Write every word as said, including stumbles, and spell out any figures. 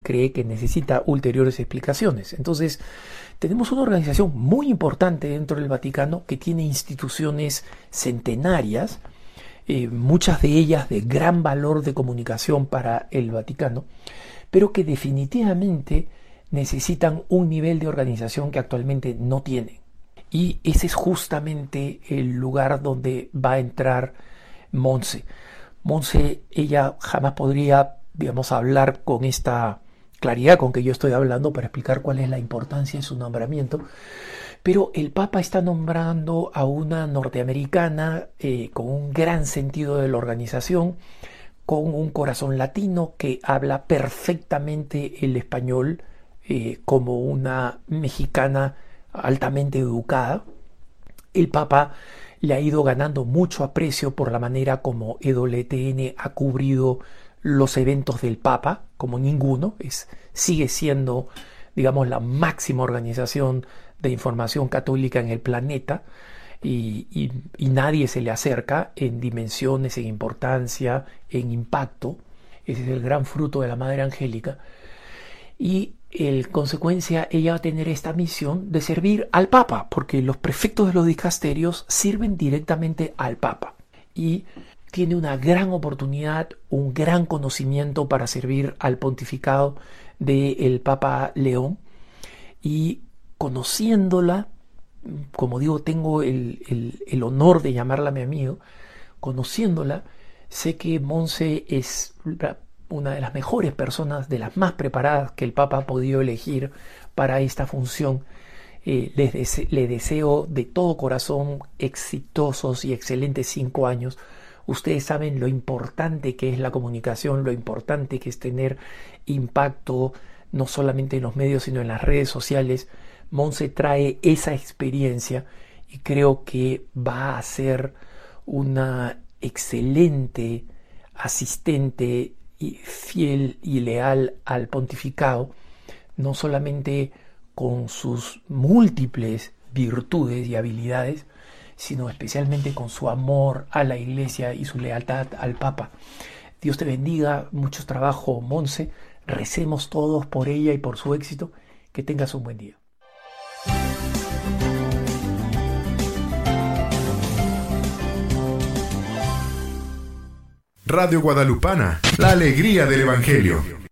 cree que necesita ulteriores explicaciones. Entonces, tenemos una organización muy importante dentro del Vaticano que tiene instituciones centenarias, eh, muchas de ellas de gran valor de comunicación para el Vaticano, pero que definitivamente necesitan un nivel de organización que actualmente no tienen. Y ese es justamente el lugar donde va a entrar Monse. Monse, ella jamás podría, digamos, hablar con esta claridad con que yo estoy hablando para explicar cuál es la importancia de su nombramiento, pero el Papa está nombrando a una norteamericana eh, con un gran sentido de la organización, con un corazón latino, que habla perfectamente el español, eh, como una mexicana altamente educada. El Papa le ha ido ganando mucho aprecio por la manera como E W T N ha cubrido los eventos del Papa, como ninguno. Es, sigue siendo, digamos, la máxima organización de información católica en el planeta, y, y, y nadie se le acerca en dimensiones, en importancia, en impacto. Ese es el gran fruto de la Madre Angélica. Y en consecuencia ella va a tener esta misión de servir al Papa, porque los prefectos de los dicasterios sirven directamente al Papa, y tiene una gran oportunidad, un gran conocimiento para servir al pontificado del Papa León. Y conociéndola, como digo, tengo el, el, el honor de llamarla mi amigo, conociéndola, sé que Monse es una de las mejores personas, de las más preparadas que el Papa ha podido elegir para esta función. Eh, les dese- le deseo de todo corazón exitosos y excelentes cinco años. Ustedes saben lo importante que es la comunicación, lo importante que es tener impacto no solamente en los medios, sino en las redes sociales. Monse trae esa experiencia y creo que va a ser una excelente asistente y fiel y leal al pontificado, no solamente con sus múltiples virtudes y habilidades, sino especialmente con su amor a la Iglesia y su lealtad al Papa. Dios te bendiga, mucho trabajo, Monse. Recemos todos por ella y por su éxito. Que tengas un buen día. Radio Guadalupana, la alegría del Evangelio.